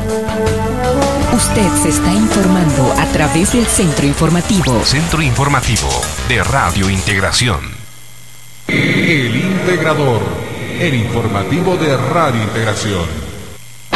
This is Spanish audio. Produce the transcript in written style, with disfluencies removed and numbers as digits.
Usted se está informando a través del Centro Informativo. Centro Informativo de Radio Integración. El Integrador, el informativo de Radio Integración.